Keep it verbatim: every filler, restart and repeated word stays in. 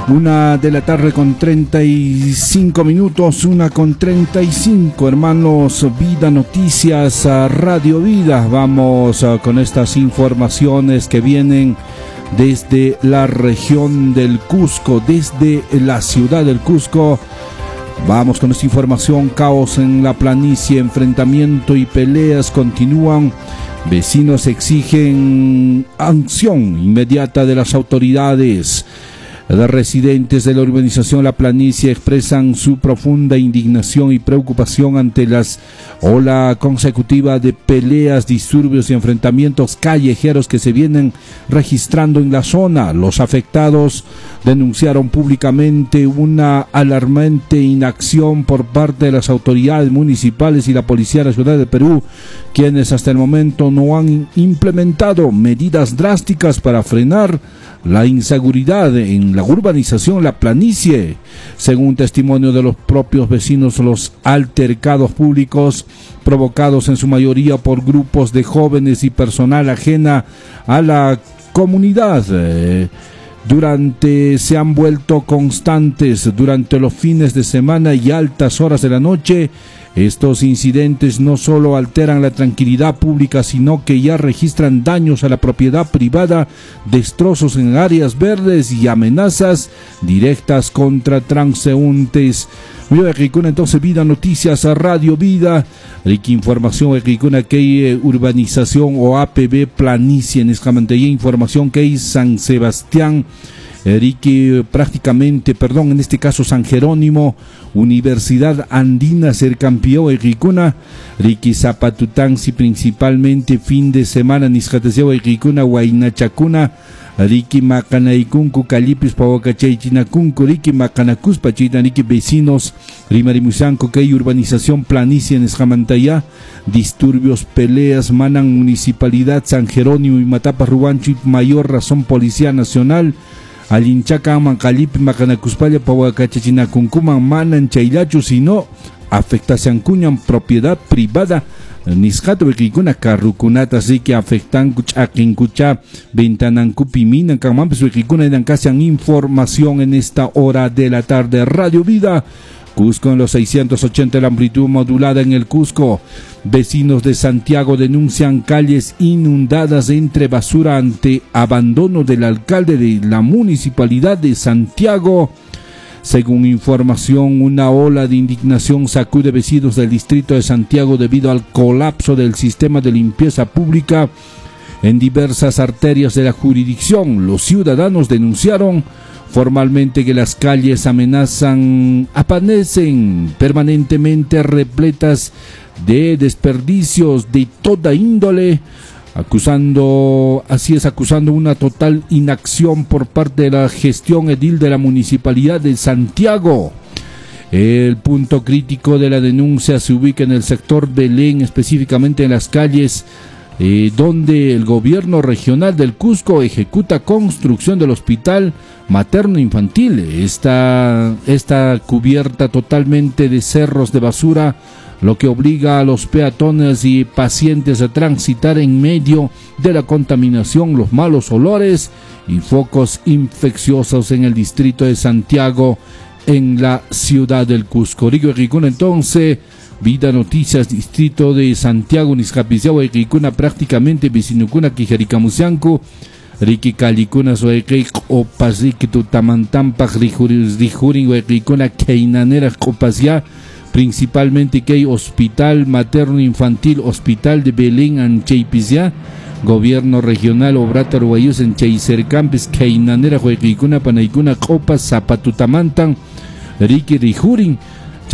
Una de la tarde con treinta y cinco minutos, una con treinta y cinco, hermanos. Vida Noticias, Radio Vida. Vamos con estas informaciones que vienen desde la región del Cusco, desde la ciudad del Cusco. Vamos con esta información. Caos en la planicie, enfrentamiento y peleas continúan. Vecinos exigen acción inmediata de las autoridades. Los residentes de la urbanización La Planicie expresan su profunda indignación y preocupación ante las ola consecutiva de peleas, disturbios y enfrentamientos callejeros que se vienen registrando en la zona. Los afectados denunciaron públicamente una alarmante inacción por parte de las autoridades municipales y la Policía Nacional del Perú, quienes hasta el momento no han implementado medidas drásticas para frenar la inseguridad en la urbanización La Planicie. Según testimonio de los propios vecinos, los altercados públicos, provocados en su mayoría por grupos de jóvenes y personal ajena a la comunidad, eh, durante se han vuelto constantes durante los fines de semana y altas horas de la noche. Estos incidentes no solo alteran la tranquilidad pública, sino que ya registran daños a la propiedad privada, destrozos en áreas verdes y amenazas directas contra transeúntes. Entonces, Vida Noticias, Radio Vida, Ricky Información, que urbanización o A P B Planicie, en Escamantaya, información que hay San Sebastián, Ricky prácticamente, perdón, en este caso San Jerónimo, Universidad Andina Cercampio, Ericuna, Ricky Zapatutansi, principalmente fin de semana, Niscateseo, Ericuna, Huaynachacuna, Ricky Macanaicuncu, Calipis, Pawacachaychinacuncu, Ricky Macanacuspa, Ricky vecinos, Rimarimusanco, que hay urbanización Planicie en Escamantaya, disturbios, peleas, Manan Municipalidad, San Jerónimo y Matapa Ruanchi, mayor razón Policía Nacional, Alinchaca, Mancalipi, Macanacuspalla, Pawacachachinacuncuman, Manan Chaylachu, sino afectación cuñan propiedad privada. Niscato Bekikuna Carrucunata, así que afectan Kuchakin Kucha, Ventanancupi, Minan, Kamampes Bekikuna, y casi información en esta hora de la tarde. Radio Vida Cusco en los seiscientos ochenta, la amplitud modulada en el Cusco. Vecinos de Santiago denuncian calles inundadas entre basura ante abandono del alcalde de la municipalidad de Santiago. Según información, una ola de indignación sacude vecinos del distrito de Santiago debido al colapso del sistema de limpieza pública en diversas arterias de la jurisdicción. Los ciudadanos denunciaron formalmente que las calles amenazan, aparecen permanentemente repletas de desperdicios de toda índole, acusando, así es, acusando una total inacción por parte de la gestión edil de la Municipalidad de Santiago. El punto crítico de la denuncia se ubica en el sector Belén, específicamente en las calles eh, donde el gobierno regional del Cusco ejecuta construcción del hospital materno infantil. Está, está cubierta totalmente de cerros de basura, lo que obliga a los peatones y pacientes a transitar en medio de la contaminación, los malos olores y focos infecciosos en el distrito de Santiago, en la ciudad del Cusco. Rico Ricuna, entonces, Vida Noticias, distrito de Santiago, Niscapiciao, Ricuna, prácticamente Vicinucuna, Quijericamusianco, Ricky Calicuna, Soeque, Opasique, Tutamantampa, Rijurin, Ricuna, Keinanera, Opasia, principalmente que hay hospital materno infantil, hospital de Belén, Anchaypizia, gobierno regional, Obrata Ruayus, en Chaycercampes, Keinanera, Huequicuna, Panaicuna, Copas, Zapatutamantan, Ricky Rijurin,